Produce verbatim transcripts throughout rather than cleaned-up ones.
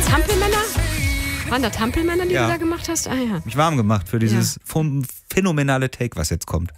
das Hampelmänner? Waren das Hampelmänner, die Ja. du da gemacht hast? Ah ja. Mich warm gemacht für dieses ja. phänomenale Take, was jetzt kommt.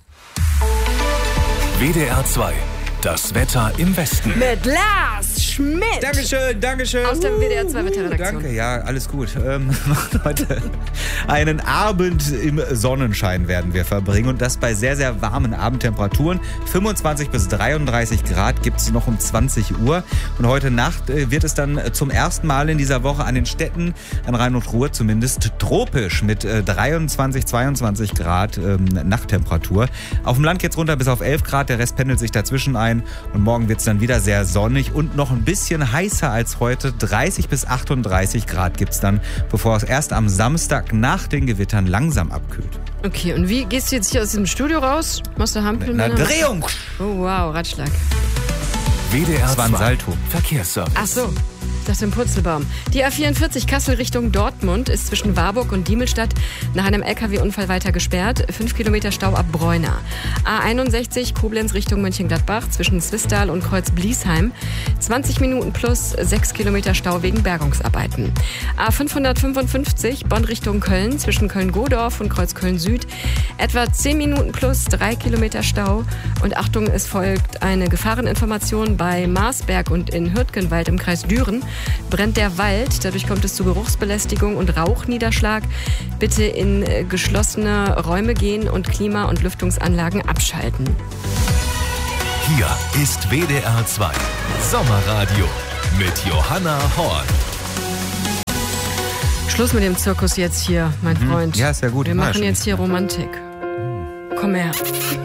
W D R zwei. Das Wetter im Westen. Mit Lars Schmidt. Dankeschön, Dankeschön. Aus der W D R zwei Wetterredaktion. Danke, ja, alles gut. Ähm, heute einen Abend im Sonnenschein werden wir verbringen und das bei sehr, sehr warmen Abendtemperaturen. fünfundzwanzig bis dreiunddreißig Grad gibt es noch um zwanzig Uhr. Und heute Nacht äh, wird es dann zum ersten Mal in dieser Woche an den Städten, an Rhein und Ruhr zumindest, tropisch mit äh, dreiundzwanzig, zweiundzwanzig Grad ähm, Nachttemperatur. Auf dem Land geht's runter bis auf elf Grad, der Rest pendelt sich dazwischen ein. Und morgen wird es dann wieder sehr sonnig und noch ein bisschen heißer als heute. dreißig bis achtunddreißig Grad gibt es dann, bevor es erst am Samstag nach den Gewittern langsam abkühlt. Okay, und wie gehst du jetzt hier aus dem Studio raus? Machst du Hampelmänner? Mit einer Drehung! Oh wow, Ratschlag. W D R Das war ein zwei. Salto. Verkehrsservice. Ach so. Das ist ein Purzelbaum. Die A vierundvierzig Kassel Richtung Dortmund ist zwischen Warburg und Diemelstadt nach einem L K W-Unfall weiter gesperrt. Fünf Kilometer Stau ab Bräuna. A einundsechzig Koblenz Richtung Mönchengladbach zwischen Swisttal und Kreuz Bliesheim. zwanzig Minuten plus sechs Kilometer Stau wegen Bergungsarbeiten. A fünfhundertfünfundfünfzig Bonn Richtung Köln zwischen Köln-Godorf und Kreuz Köln-Süd. Etwa zehn Minuten plus drei Kilometer Stau. Und Achtung, es folgt eine Gefahreninformation bei Marsberg und in Hürtgenwald im Kreis Düren. Brennt der Wald, dadurch kommt es zu Geruchsbelästigung und Rauchniederschlag. Bitte in äh, geschlossene Räume gehen und Klima- und Lüftungsanlagen abschalten. Hier ist W D R zwei. Sommerradio mit Johanna Horn. Schluss mit dem Zirkus jetzt hier, mein Freund. Ja, ist ja gut. Wir Ich mach ja machen schon jetzt hier Romantik. Komm her.